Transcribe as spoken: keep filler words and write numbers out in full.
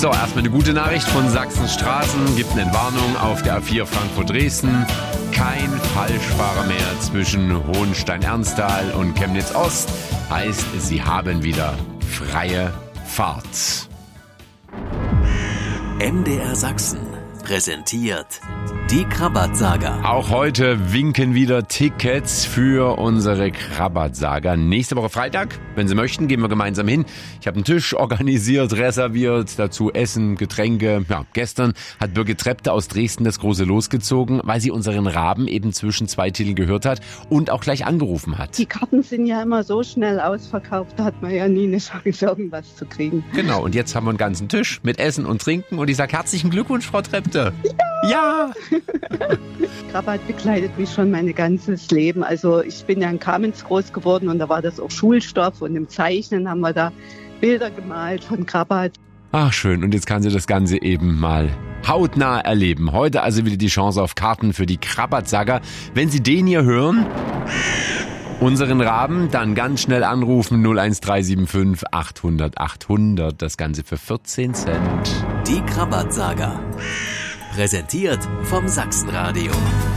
So, erstmal eine gute Nachricht von Sachsens Straßen. Gibt eine Entwarnung auf der A vier Frankfurt-Dresden. Kein Falschfahrer mehr zwischen Hohenstein-Ernsthal und Chemnitz-Ost. Heißt, Sie haben wieder freie Fahrt. M D R Sachsen präsentiert die Krabat-Saga. Auch heute winken wieder Tickets für unsere Krabat-Saga. Nächste Woche Freitag, wenn Sie möchten, gehen wir gemeinsam hin. Ich habe einen Tisch organisiert, reserviert, dazu Essen, Getränke. Ja, gestern hat Birgit Trepte aus Dresden das große losgezogen, weil sie unseren Raben eben zwischen zwei Titeln gehört hat und auch gleich angerufen hat. Die Karten sind ja immer so schnell ausverkauft, da hat man ja nie eine Chance, irgendwas zu kriegen. Genau, und jetzt haben wir einen ganzen Tisch mit Essen und Trinken und ich sage herzlichen Glückwunsch, Frau Trepte. Ja! Ja! Krabat begleitet mich schon mein ganzes Leben. Also ich bin ja in Kamenz groß geworden und da war das auch Schulstoff und im Zeichnen haben wir da Bilder gemalt von Krabat. Ach schön, und jetzt kann sie das Ganze eben mal hautnah erleben. Heute also wieder die Chance auf Karten für die Krabat-Saga. Wenn Sie den hier hören, unseren Raben, dann ganz schnell anrufen null eins drei sieben fünf achthundert achthundert. Das Ganze für vierzehn Cent. Die Krabat-Saga. Präsentiert vom Sachsenradio.